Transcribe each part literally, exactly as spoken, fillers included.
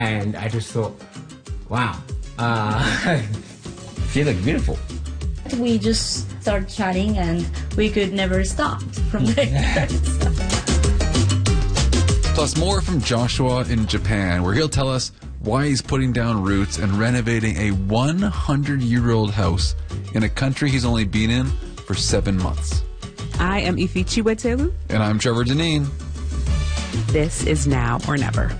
And I just thought, wow, uh, she looked beautiful. We just started chatting and we could never stop from there. Plus more from Joshua in Japan, where he'll tell us why he's putting down roots and renovating a hundred-year-old house in a country he's only been in for seven months. I am Ife Chiwetelu. And I'm Trevor Deneen. This is Now or Never.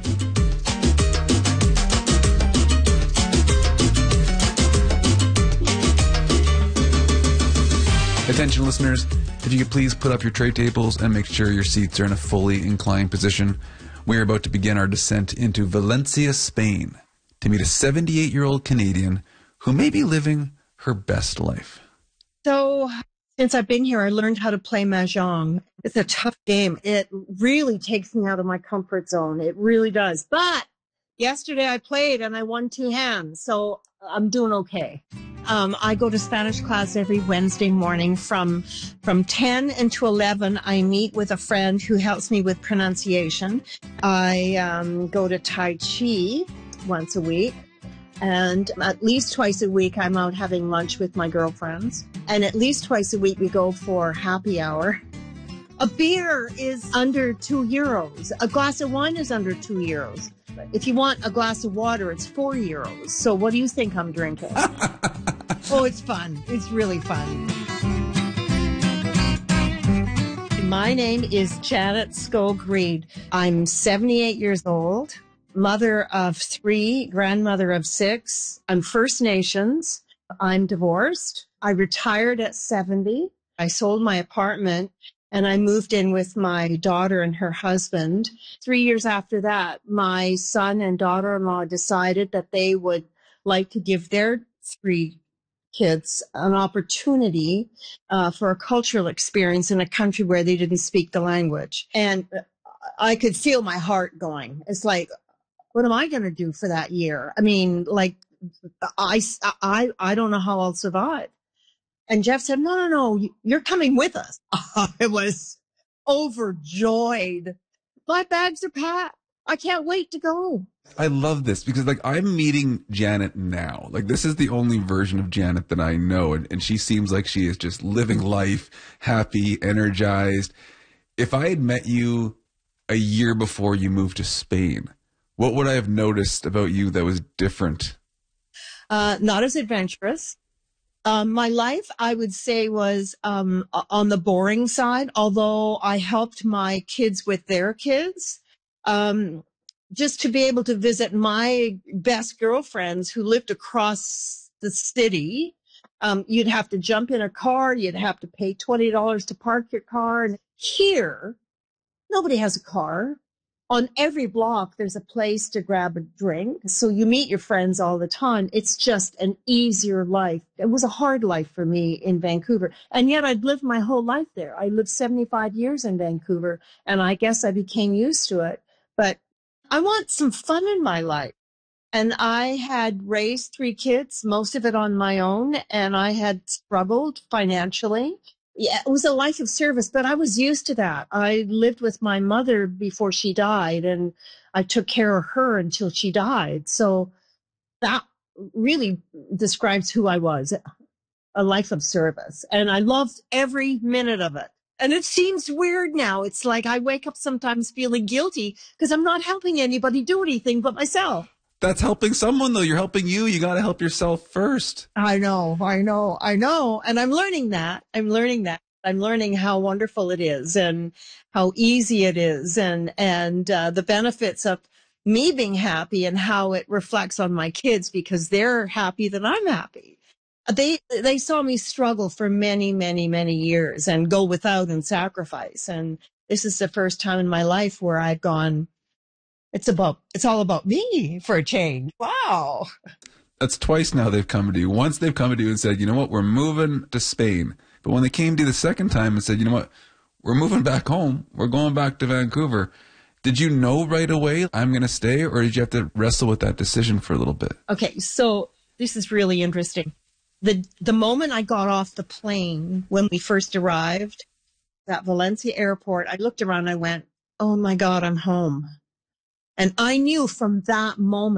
Attention listeners, if you could please put up your tray tables and make sure your seats are in a fully inclined position. We are about to begin our descent into Valencia, Spain, to meet a seventy-eight-year-old Canadian who may be living her best life. So, since I've been here, I learned how to play Mahjong. It's a tough game. It really takes me out of my comfort zone. It really does. But yesterday I played and I won two hands, so I'm doing okay. Um, I go to Spanish class every Wednesday morning from from ten until eleven. I meet with a friend who helps me with pronunciation. I um, go to Tai Chi once a week. And at least twice a week, I'm out having lunch with my girlfriends. And at least twice a week, we go for happy hour. A beer is under two euros. A glass of wine is under two euros. If you want a glass of water, it's four euros. So what do you think I'm drinking? Oh, it's fun. It's really fun. My name is Janet Skog Reed. I'm seventy-eight years old, mother of three, grandmother of six. I'm First Nations. I'm divorced. I retired at seventy. I sold my apartment and I moved in with my daughter and her husband. Three years after that, my son and daughter-in-law decided that they would like to give their three kids an opportunity uh, for a cultural experience in a country where they didn't speak the language. And I could feel my heart going. It's like, what am I going to do for that year? I mean, like, I, I, I don't know how I'll survive. And Jeff said, no, no, no, you're coming with us. I was overjoyed. My bags are packed. I can't wait to go. I love this because, like, I'm meeting Janet now. Like, this is the only version of Janet that I know. And, and she seems like she is just living life, happy, energized. If I had met you a year before you moved to Spain, what would I have noticed about you that was different? Uh, not as adventurous. Um, my life, I would say, was um, on the boring side, although I helped my kids with their kids. Um, just to be able to visit my best girlfriends who lived across the city. Um, you'd have to jump in a car. You'd have to pay twenty dollars to park your car. And here, nobody has a car. On every block, there's a place to grab a drink. So you meet your friends all the time. It's just an easier life. It was a hard life for me in Vancouver. And yet I'd lived my whole life there. I lived seventy-five years in Vancouver, and I guess I became used to it. But I want some fun in my life. And I had raised three kids, most of it on my own, and I had struggled financially. Yeah, it was a life of service, but I was used to that. I lived with my mother before she died, and I took care of her until she died. So that really describes who I was, a life of service. And I loved every minute of it. And it seems weird now. It's like I wake up sometimes feeling guilty because I'm not helping anybody do anything but myself. That's helping someone, though. You're helping you. You got to help yourself first. I know, I know, I know. And I'm learning that. I'm learning that. I'm learning how wonderful it is and how easy it is and, and uh, the benefits of me being happy and how it reflects on my kids because they're happy that I'm happy. They, they saw me struggle for many, many, many years and go without and sacrifice. And this is the first time in my life where I've gone, It's about, it's all about me for a change. Wow. That's twice now they've come to you. Once they've come to you and said, you know what, we're moving to Spain. But when they came to you the second time and said, you know what, we're moving back home. We're going back to Vancouver. Did you know right away I'm going to stay, or did you have to wrestle with that decision for a little bit? Okay. So this is really interesting. The, the moment I got off the plane when we first arrived at Valencia airport, I looked around and I went, oh my God, I'm home. And I knew from that moment